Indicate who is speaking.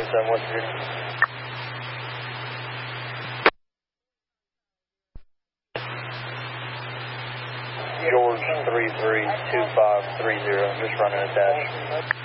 Speaker 1: 7 West Virginia. George 332530, just running attached.